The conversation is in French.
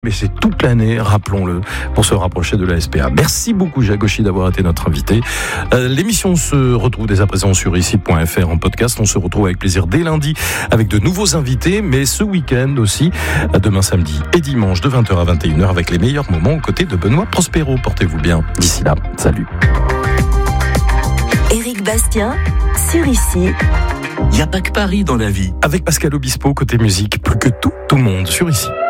Mais c'est toute l'année, rappelons-le, pour se rapprocher de la SPA. Merci beaucoup, Jacques Gauchy, d'avoir été notre invité. L'émission se retrouve dès à présent sur ici.fr en podcast. On se retrouve avec plaisir dès lundi avec de nouveaux invités, mais ce week-end aussi, demain samedi et dimanche de 20h à 21h avec les meilleurs moments aux côtés de Benoît Prospero. Portez-vous bien. D'ici là, salut. Éric Bastien, sur Ici. Il n'y a pas que Paris dans la vie. Avec Pascal Obispo, côté musique, plus que tout monde sur Ici.